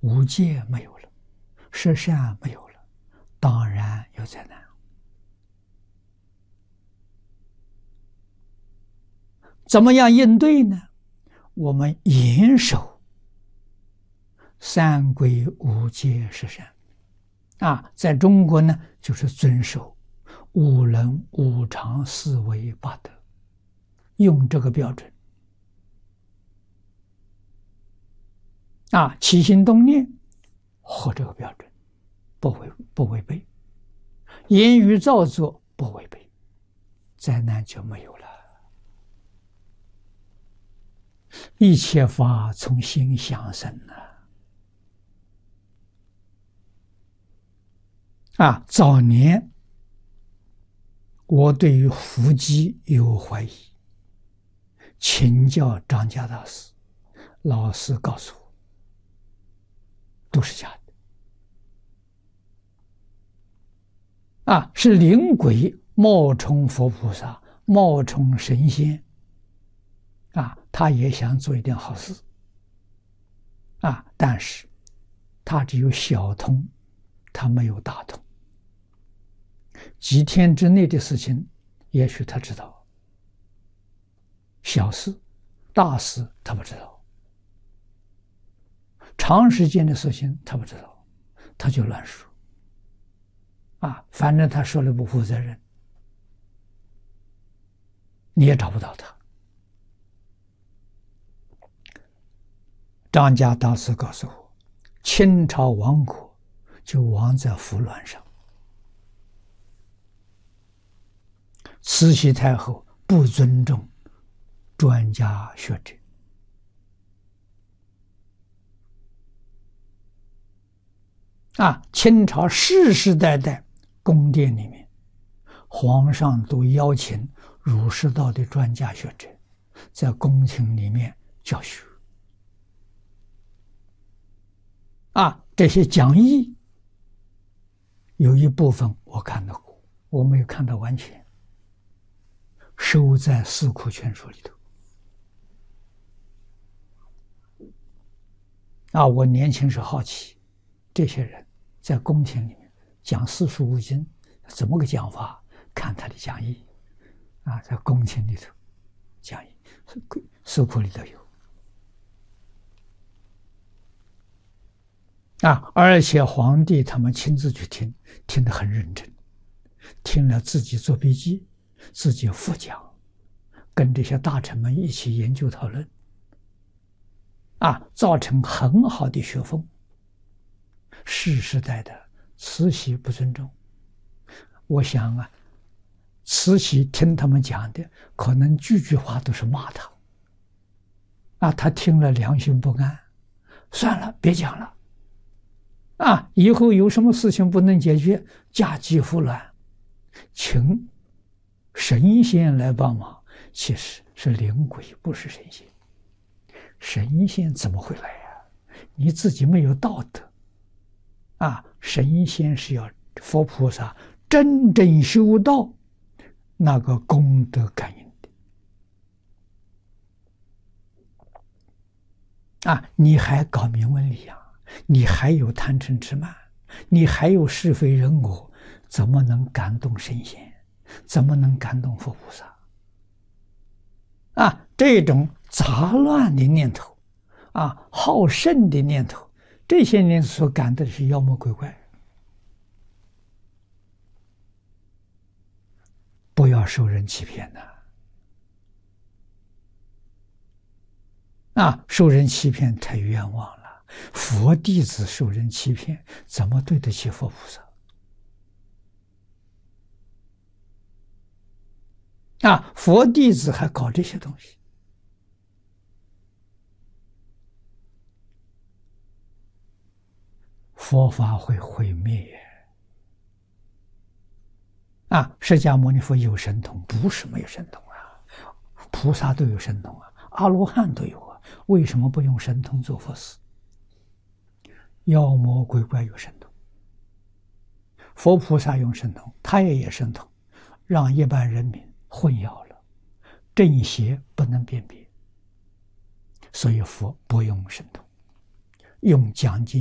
无戒没有了，十善没有了，当然有灾难。怎么样应对呢？我们严守三规五戒十善在中国呢，就是遵守五伦五常四维八德，用这个标准起心动念合这个标准，不违背，言语造作不违背，灾难就没有了。一切法从心想生早年我对于伏击有怀疑，请教张家大师，老师告诉我都是假的是灵鬼冒充佛菩萨，冒充神仙他也想做一点好事但是他只有小通，他没有大通。几天之内的事情也许他知道，小事大事他不知道，长时间的事情他不知道，他就乱说反正他说了不负责任，你也找不到他。张家大师告诉我，清朝亡国就亡在服乱上。慈禧太后不尊重专家学者清朝世世代代宫殿里面，皇上都邀请儒释道的专家学者在宫廷里面教学这些讲义有一部分我看到过，我没有看到完全，收在《四库全书》里头我年轻时好奇，这些人在宫廷里面讲四书五经怎么个讲法，看他的讲义在宫廷里头讲义，四库里头有而且皇帝他们亲自去听，听得很认真，听了自己做笔记，自己复讲，跟这些大臣们一起研究讨论造成很好的学风。世世代的慈禧不尊重，我想慈禧听他们讲的，可能句句话都是骂他他听了良心不安，算了，别讲了以后有什么事情不能解决，家祭服乱，请神仙来帮忙，其实是灵鬼，不是神仙。神仙怎么会来你自己没有道德神仙是要佛菩萨真正修道，那个功德感应的你还搞名闻利养，你还有贪嗔痴慢，你还有是非人我，怎么能感动神仙，怎么能感动佛菩萨这种杂乱的念头好胜的念头，这些年所感的是妖魔鬼怪。不要受人欺骗受人欺骗太冤枉了，佛弟子受人欺骗，怎么对得起佛菩萨佛弟子还搞这些东西，佛法会毁灭释迦牟尼佛有神通，不是没有神通菩萨都有神通阿罗汉都有为什么不用神通做佛事？妖魔鬼怪有神通，佛菩萨用神通，他也有神通，让一般人民混淆了，正邪不能辨别，所以佛不用神通，用讲经